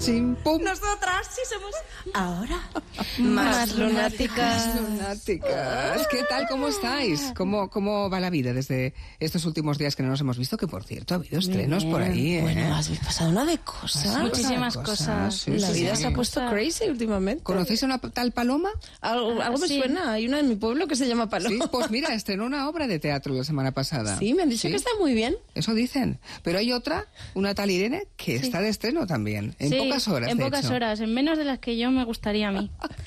Chim, pum. Nosotras sí somos ahora Más lunáticas. Lunáticas. ¿Qué tal? ¿Cómo estáis? ¿Cómo va la vida desde estos últimos días que no nos hemos visto? Que, por cierto, ha habido estrenos por ahí, ¿eh? Bueno, has pasado una de cosas. Muchísimas cosas. Sí, La sí, vida sí. se ha puesto crazy últimamente. ¿Conocéis a una tal Paloma? Algo me Sí. suena. Hay una en mi pueblo que se llama Paloma. Sí, pues mira, estrenó una obra de teatro la semana pasada. Sí, me han dicho Sí. que está muy bien. Eso dicen. Pero hay otra, una tal Irene, que está de estreno también. En Sí, pocas horas, en de pocas hecho. horas, en menos de las que yo me gustaría a mí.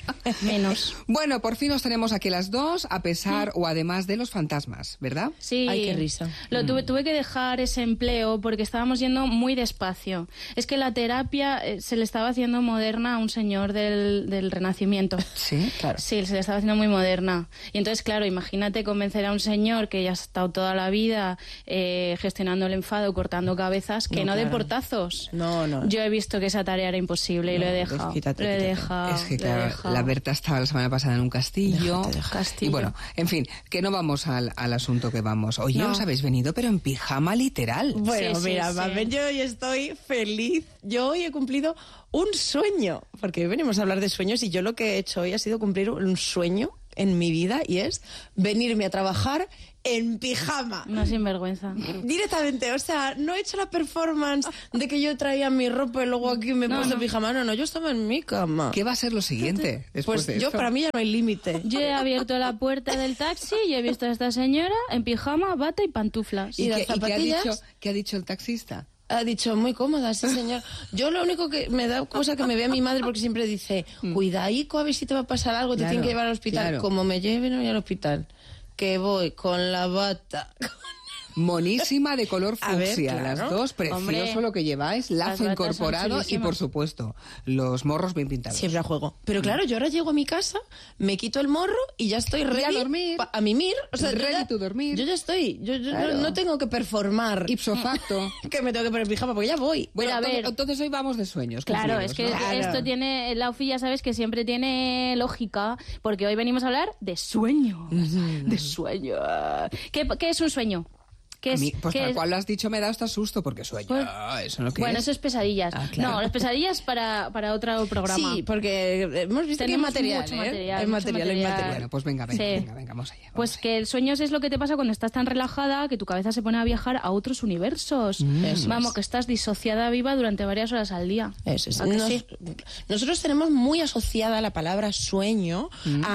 Menos. Bueno, por fin nos tenemos aquí las dos, a pesar o además de los fantasmas, ¿verdad? Sí. Ay, qué risa. Tuve que dejar ese empleo porque estábamos yendo muy despacio. Es que la terapia se le estaba haciendo moderna a un señor del Renacimiento. Sí, claro. Sí, se le estaba haciendo muy moderna. Y entonces, claro, imagínate convencer a un señor que ya ha estado toda la vida gestionando el enfado, cortando cabezas, que no de claro. portazos. No. Yo he visto que esa tarea era imposible y lo he No, dejado. quítate. Lo he dejado. Es que, lo he claro, dejado. la Berta estaba la semana pasada en un castillo. Castillo. Y bueno, en fin, que no vamos al asunto que vamos. Oye, No. os habéis venido, pero en pijama literal. Bueno, Sí, mira, sí. Mamen, yo hoy estoy feliz. Yo hoy he cumplido un sueño, porque hoy venimos a hablar de sueños y yo lo que he hecho hoy ha sido cumplir un sueño en mi vida y es venirme a trabajar en pijama. Una sinvergüenza. Directamente, o sea, no he hecho la performance de que yo traía mi ropa y luego aquí me puse pijama. No, yo estaba en mi cama. ¿Qué va a ser lo siguiente después Pues de yo, esto? para mí ya no hay límite. Yo he abierto la puerta del taxi y he visto a esta señora en pijama, bata y pantuflas. Y las qué ha zapatillas. qué ha dicho el taxista? Ha dicho, muy cómoda, sí, señor. Yo lo único que me da cosa que me vea mi madre porque siempre dice, cuidaico a ver si te va a pasar algo, te Claro, tienen que llevar al hospital. claro. Como me lleven hoy al hospital, que voy con la bata. Monísima, de color A ver, fucsia, claro. las dos, precioso Hombre, lo que lleváis, lazo las batas son incorporado y, chulísimas. por supuesto, los morros bien pintados. Siempre a juego. Pero claro, yo ahora llego a mi casa, me quito el morro y ya estoy ready a dormir. a mimir. O sea, yo Ready ya- to dormir. Yo ya estoy. Yo Claro. no tengo que performar. Ipso facto. Que me tengo que poner pijama porque ya voy. Bueno, Pero a ver. entonces hoy vamos de sueños. Claro, cumplidos, es que ¿no? Claro. esto tiene, la UFI ya sabes que siempre tiene lógica, porque hoy venimos a hablar de sueños, de sueños. ¿Qué es un sueño? ¿Qué A es, mí, pues qué tal es? cual lo has dicho, me da hasta susto, porque sueño. Pues- Eso no Bueno, es. eso es pesadillas. Ah, claro. No, las pesadillas para otro programa. Sí, porque hemos visto que hay Tenemos material, mucho ¿eh? material, Hay mucho material, hay material. material. Bueno, pues venga, Sí. vamos allá. Pues que el sueño es lo que te pasa cuando estás tan relajada que tu cabeza se pone a viajar a otros universos. Eso Vamos, es. que estás disociada viva durante varias horas al día. Eso es. ¿A que sí? Nosotros tenemos muy asociada la palabra sueño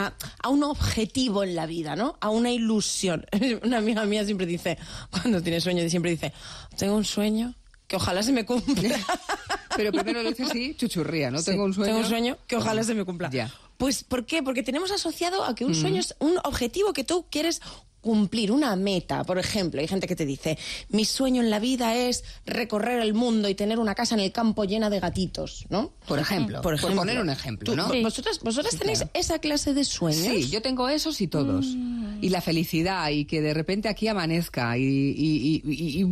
a un objetivo en la vida, ¿no? A una ilusión. Una amiga mía siempre dice, cuando tiene sueño, siempre dice, tengo un sueño que ojalá se me cumpla. Pero primero lo dices así, chuchurría, ¿no? Sí, Tengo un sueño. que ojalá se me cumpla. Ya. Pues, ¿por qué? Porque tenemos asociado a que un sueño es un objetivo que tú quieres cumplir, una meta. Por ejemplo, hay gente que te dice, mi sueño en la vida es recorrer el mundo y tener una casa en el campo llena de gatitos, ¿no? Por ejemplo, por poner un ejemplo, ¿no? Sí. ¿Vosotras Sí, tenéis claro. esa clase de sueños? Sí, yo tengo esos y todos. Y la felicidad, y que de repente aquí amanezca, y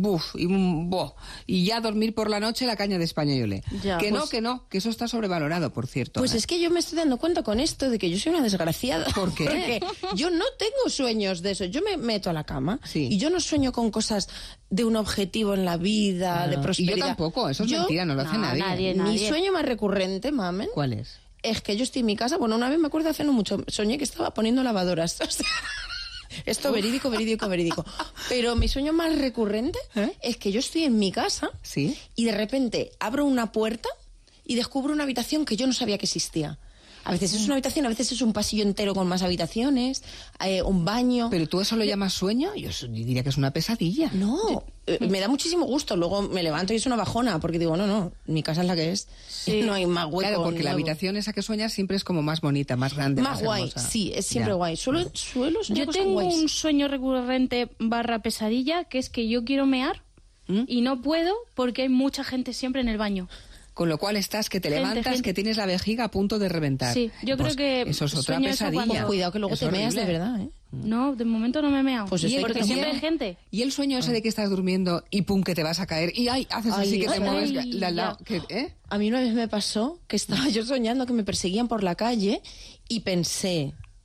ya dormir por la noche la caña de España y olé. Ya, que pues- no, que eso está sobrevalorado, por cierto. Pues ¿eh? es que yo me estoy dando cuenta con esto de que yo soy una desgraciada. ¿Por qué? Porque yo no tengo sueños de eso. Yo me meto a la cama Sí. y yo no sueño con cosas de un objetivo en la vida, de Y yo prosperidad. tampoco, eso es Yo- mentira, no lo hace No, nadie. nadie. Mi sueño más recurrente, mamen, ¿Cuál es? es que yo estoy en mi casa. Bueno, una vez me acuerdo hace no mucho, soñé que estaba poniendo lavadoras. O sea, esto verídico. Pero mi sueño más recurrente ¿Eh? es que yo estoy en mi casa Sí. y de repente abro una puerta y descubro una habitación que yo no sabía que existía. A veces es una habitación, a veces es un pasillo entero con más habitaciones, un baño. ¿Pero tú eso lo llamas sueño? Yo diría que es una pesadilla. No, me da muchísimo gusto. Luego me levanto y es una bajona, porque digo, no, mi casa es la que es. Sí. No hay más hueco. Claro, porque la nuevo. habitación esa que sueñas siempre es como más bonita, más grande, Más guay, hermosa. sí, es siempre Ya. guay. Suelo soñar Yo cosas tengo guays. un sueño recurrente / pesadilla, que es que yo quiero mear y no puedo porque hay mucha gente siempre en el baño. Con lo cual estás que te levantas, gente. que tienes la vejiga a punto de reventar. Sí, yo Pues creo que eso es otra sueño eso pesadilla. cuando- Cuidado que luego Es te meas de horrible. verdad, ¿eh? No, de momento no me he meado. Pues eso hay que porque tener- siempre hay gente. Y el sueño ese de que estás durmiendo y pum, que te vas a caer y ay, haces así Ay, que te ay, mueves ay, ya. ¿eh? A mí una vez me pasó que estaba yo soñando que me perseguían por la calle y pensé,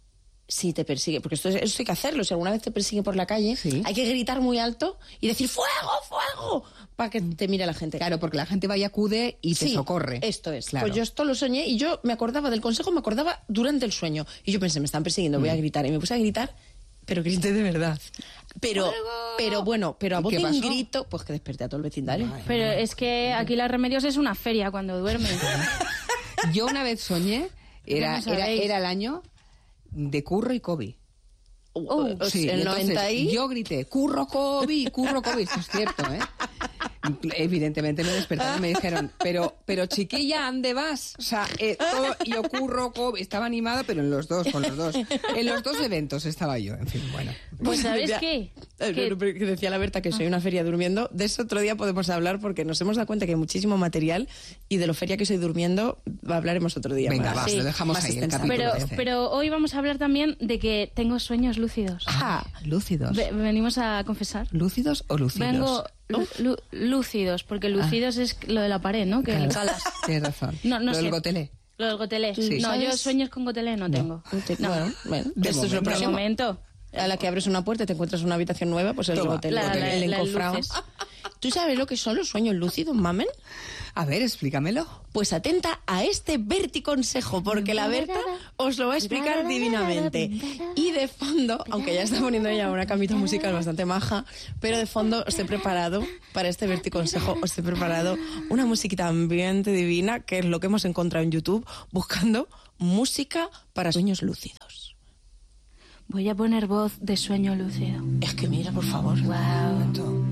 si te persigue, porque esto hay que hacerlo, si alguna vez te persigue por la calle, hay que gritar muy alto y decir ¡fuego, fuego! Para que te mire la gente. Claro, porque la gente va y acude y te socorre. Esto es. Claro. Pues yo esto lo soñé y yo me acordaba del consejo, me acordaba durante el sueño. Y yo pensé, me están persiguiendo, voy a gritar. Y me puse a gritar, pero grité de verdad. Pero a voz de un grito, pues que desperté a todo el vecindario. Pero es que aquí las Remedios es una feria cuando duermes. Yo una vez soñé, era el año de Curro y Kobe. Sí, el 90 y... Yo grité, Curro Kobe, eso es cierto, ¿eh? Evidentemente me despertaron y me dijeron, pero chiquilla, ¿dónde vas? O sea, todo, yo Curro Kobe, estaba animado, pero con los dos. En los dos eventos estaba yo, en fin, bueno. Pues ¿sabes qué? Que decía la Berta que soy una feria durmiendo. De eso otro día podemos hablar porque nos hemos dado cuenta que hay muchísimo material y de lo feria que soy durmiendo hablaremos otro día. Venga, lo dejamos ahí, el capítulo pero hoy vamos a hablar también de que tengo sueños lúcidos. Lúcidos. Venimos a confesar. ¿Lúcidos o lúcidos? Vengo lúcidos, porque lúcidos es lo de la pared, ¿no? Que calas. Tienes razón. No lo sé. del gotelé. Lo del gotelé. Sí. No, ¿Sabes? yo sueños con gotelé no tengo. No. Bueno, de esto es lo momento. próximo. momento. A la que abres una puerta y te encuentras una habitación nueva, pues el hotel, el encofrado. ¿Tú sabes lo que son los sueños lúcidos, mamen? A ver, explícamelo. Pues atenta a este verticonsejo, porque la Berta os lo va a explicar divinamente. Y de fondo, aunque ya está poniendo ella una camita musical bastante maja, pero de fondo os he preparado, para este verticonsejo, os he preparado una musiquita ambiente divina, que es lo que hemos encontrado en YouTube, buscando música para sueños lúcidos. Voy a poner voz de sueño lúcido. Es que mira, por favor. Wow.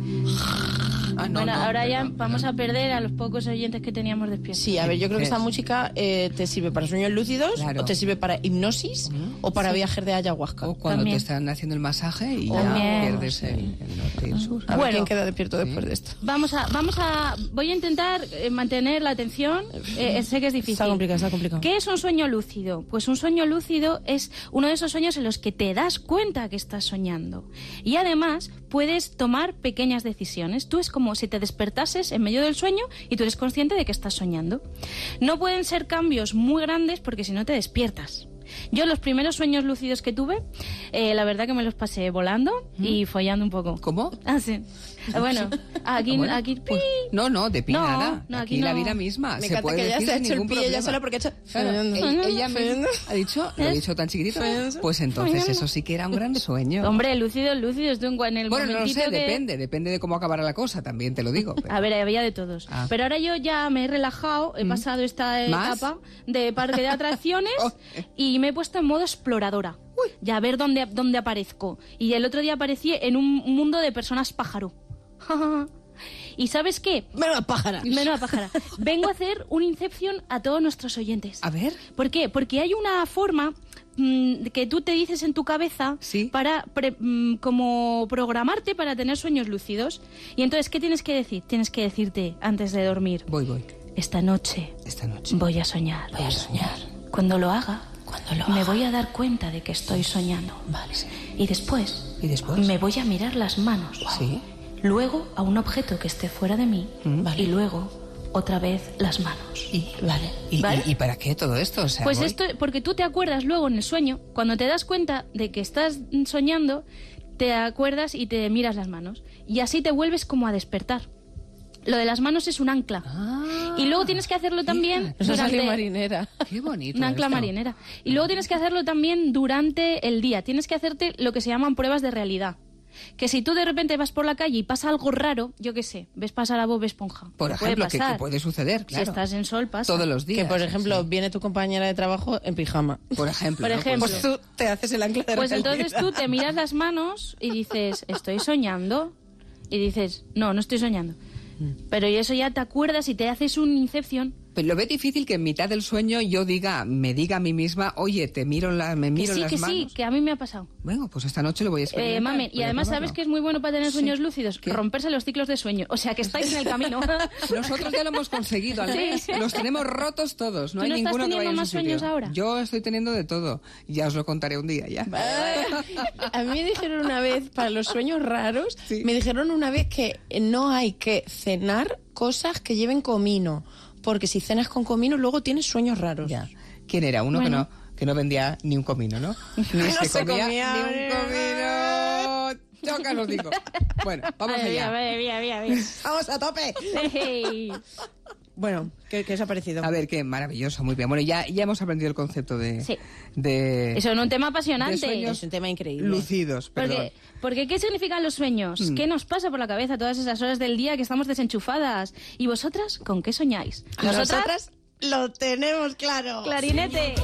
Ahora ya vamos a perder a los pocos oyentes que teníamos despiertos. Sí, a ver, yo creo que esta música te sirve para sueños lúcidos, o te sirve para hipnosis, o para viajes de ayahuasca. O cuando También. te están haciendo el masaje y También. ya pierdes el norte y el sur. A ver quién queda despierto después de esto. Voy a intentar mantener la atención. Sé que es difícil. Está complicado. ¿Qué es un sueño lúcido? Pues un sueño lúcido es uno de esos sueños en los que te das cuenta que estás soñando. Y además puedes tomar pequeñas decisiones. Tú es como si te despertases en medio del sueño y tú eres consciente de que estás soñando. No pueden ser cambios muy grandes porque si no te despiertas. Yo los primeros sueños lúcidos que tuve, la verdad que me los pasé volando y follando un poco. ¿Cómo? Ah, sí. Bueno, aquí pues, no, de pi nada. No, aquí no. la vida misma. Me se encanta puede que ella decir se ha sin hecho el ningún pie problema. ella sola porque ha hecho... Claro, ella misma ha dicho, lo he dicho tan chiquitito, pues entonces eso sí que era un gran sueño. Hombre, lúcido, tú en el bueno, no lo sé, momentito depende de cómo acabará la cosa, también te lo digo. Pero... A ver, había de todos. Pero ahora yo ya me he relajado, he pasado esta etapa de parque de atracciones y me he puesto en modo exploradora. Ya a ver dónde aparezco. Y el otro día aparecí en un mundo de personas pájaro. ¿Y sabes qué? Menuda pájara. Vengo a hacer un Inception a todos nuestros oyentes. A ver. ¿Por qué? Porque hay una forma que tú te dices en tu cabeza para como programarte para tener sueños lúcidos. Y entonces, ¿qué tienes que decir? Tienes que decirte antes de dormir. Voy. Esta noche voy a soñar. Cuando lo haga, me voy a dar cuenta de que estoy soñando. Vale. Y después me voy a mirar las manos. Sí. Luego a un objeto que esté fuera de mí. Y luego otra vez las manos. Vale. ¿Y para qué todo esto? O sea, pues esto, porque tú te acuerdas luego en el sueño, cuando te das cuenta de que estás soñando, te acuerdas y te miras las manos. Y así te vuelves como a despertar. Lo de las manos es un ancla. Y luego tienes que hacerlo también durante... marinera. Qué bonito. Un ancla marinera. Y luego tienes que hacerlo también durante el día. Tienes que hacerte lo que se llaman pruebas de realidad. Que si tú de repente vas por la calle y pasa algo raro, yo qué sé, ves pasar a Bob Esponja. Por ejemplo, que puede suceder, claro. Si estás en sol, pasa. Todos los días. Que, por ejemplo, viene tu compañera de trabajo en pijama. Por ejemplo. Pues tú te haces el ancla de realidad. Pues entonces tú te miras las manos y dices, ¿estoy soñando? Y dices, no estoy soñando. Pero y eso ya te acuerdas y te haces un Inception. Pero lo veo difícil que en mitad del sueño yo me diga a mí misma, oye, me miro las manos. Sí, que a mí me ha pasado. Bueno, pues esta noche lo voy a experimentar. Mami, y además, ¿sabes que es muy bueno para tener sueños lúcidos? ¿Qué? Romperse los ciclos de sueño. O sea, que estáis en el camino. Nosotros ya lo hemos conseguido, al menos. Los tenemos rotos todos. No hay estás ninguno que vaya teniendo en más su sitio. sueños ahora? Yo estoy teniendo de todo. Ya os lo contaré un día, ya. A mí me dijeron una vez, para los sueños raros, me dijeron una vez que no hay que cenar cosas que lleven comino. Porque si cenas con comino, luego tienes sueños raros. Ya. ¿Quién era? Uno que no vendía ni un comino, ¿no? Ni se comía ni un comino. Choca, os digo. Bueno, vamos allá. ¡Vamos a tope! Bueno, ¿qué os ha parecido? A ver, qué maravilloso, muy bien. Bueno, ya hemos aprendido el concepto de... Sí. de Eso es un tema apasionante. de sueños Es un tema increíble. lucidos, perdón. Porque ¿qué significan los sueños? ¿Qué nos pasa por la cabeza todas esas horas del día que estamos desenchufadas? ¿Y vosotras con qué soñáis? Nosotras lo tenemos claro. Clarinete.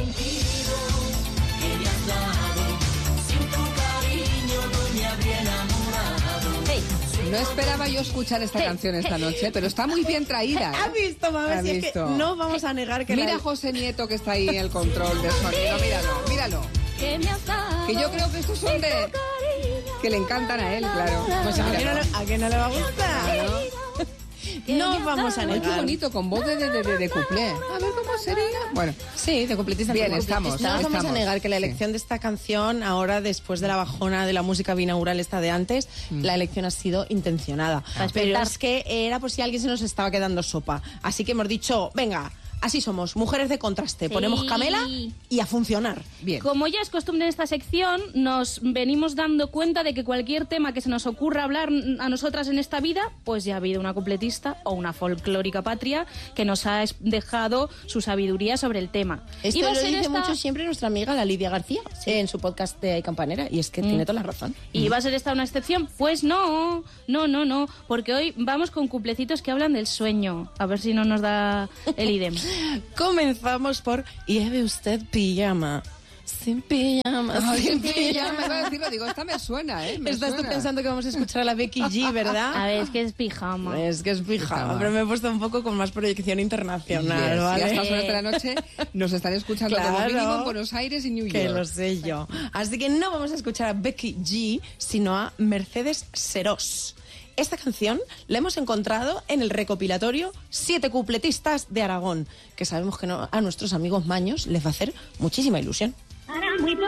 Hey. No esperaba yo escuchar esta canción esta noche, pero está muy bien traída. ¿Has visto, mamá? ¿Has Si es visto? que no vamos a negar que Mira a José Nieto que está ahí en el control de sonido. Míralo. ¿Qué me has dado? Que yo creo que estos son de... que le encantan a él, claro. Pues ¿a Míralo. qué no le va a gustar? No vamos a Ay, negar. qué bonito, con voz de cuplé. A ver cómo sería. Bueno, Sí, de completista. Bien, de estamos. No vamos a estamos. negar que la elección de esta canción, ahora después de la bajona de la música binaural esta de antes, la elección ha sido intencionada. Pero despertar. es que era por si alguien se nos estaba quedando sopa. Así que hemos dicho, venga, así somos, mujeres de contraste. Sí. Ponemos Camela y a funcionar. bien. Como ya es costumbre en esta sección, nos venimos dando cuenta de que cualquier tema que se nos ocurra hablar a nosotras en esta vida, pues ya ha habido una cupletista o una folclórica patria que nos ha dejado su sabiduría sobre el tema. Esto Iba a lo ser dice esta- mucho siempre nuestra amiga, la Lidia García, en su podcast de Ay Campanera, y es que tiene toda la razón. ¿Y va a ser esta una excepción? Pues no, porque hoy vamos con cuplecitos que hablan del sueño. A ver si no nos da el idem. Comenzamos por lleve usted pijama. Sin pijama, Ay, sin ya pijama. me iba a decirlo, digo, esta me suena, ¿eh? Me Estás tú suena. pensando que vamos a escuchar a la Becky G, ¿verdad? A ver, es que es pijama. Es que es pijama, Pijama. pero me he puesto un poco con más proyección internacional, Yes, ¿vale? y a estas horas de la noche nos están escuchando como Claro. mínimo en Buenos Aires y New York. Que lo sé yo. Así que no vamos a escuchar a Becky G, sino a Mercedes Serós. Esta canción la hemos encontrado en el recopilatorio 7 cupletistas de Aragón, que sabemos que a nuestros amigos maños les va a hacer muchísima ilusión. Para muy